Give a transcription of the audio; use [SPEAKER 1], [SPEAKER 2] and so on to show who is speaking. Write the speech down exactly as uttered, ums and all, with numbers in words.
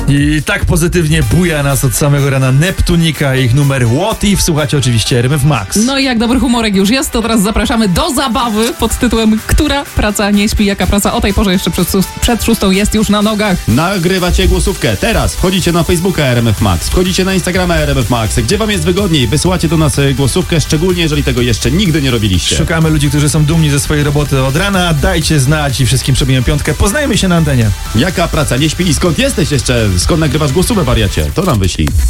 [SPEAKER 1] I tak pozytywnie buja nas od samego rana Neptunika i ich numer What If. Słuchacie oczywiście R M F Max.
[SPEAKER 2] No i jak dobry humorek już jest, to teraz zapraszamy do zabawy pod tytułem Która praca nie śpi, jaka praca o tej porze jeszcze przed, przed szóstą jest już na nogach.
[SPEAKER 3] Nagrywacie głosówkę. Teraz wchodzicie na Facebooka R M F Max, wchodzicie na Instagrama R M F Max. Gdzie wam jest wygodniej? Wysyłacie do nas głosówkę, szczególnie jeżeli tego jeszcze nigdy nie robiliście.
[SPEAKER 1] Szukamy ludzi, którzy są dumni ze swojej roboty od rana. Dajcie znać i wszystkim przebiję piątkę. Poznajmy się na antenie.
[SPEAKER 3] Jaka praca nie śpi i skąd jesteś jeszcze? Skąd nagrywasz głosówkę, wariacie? To nam wyślij.